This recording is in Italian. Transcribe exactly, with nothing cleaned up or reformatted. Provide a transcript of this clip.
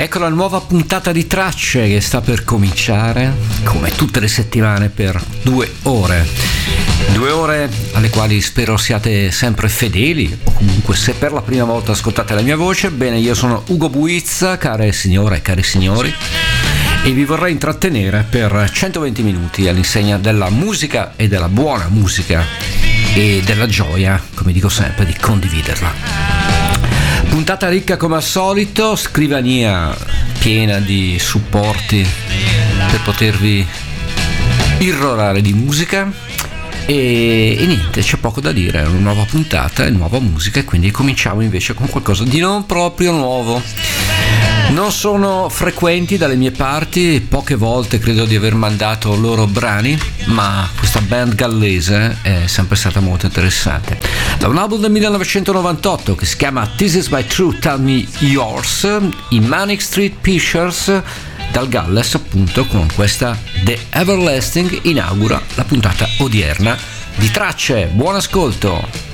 Ecco la nuova puntata di Tracce che sta per cominciare, come tutte le settimane, per due ore. Due ore alle quali spero siate sempre fedeli, o comunque se per la prima volta ascoltate la mia voce, bene, io sono Ugo Buizza, care signore e cari signori, e vi vorrei intrattenere per centoventi minuti all'insegna della musica e della buona musica e della gioia, come dico sempre, di condividerla. Puntata ricca come al solito, scrivania piena di supporti per potervi irrorare di musica e, e niente, c'è poco da dire, è una nuova puntata, è nuova musica e quindi cominciamo invece con qualcosa di non proprio nuovo. Non sono frequenti dalle mie parti, poche volte credo di aver mandato loro brani, ma questa band gallese è sempre stata molto interessante. Da un album del millenovecentonovantotto che si chiama This Is My Truth, Tell Me Yours, i Manic Street Preachers dal Galles, appunto, con questa The Everlasting inaugura la puntata odierna di Tracce. Buon ascolto!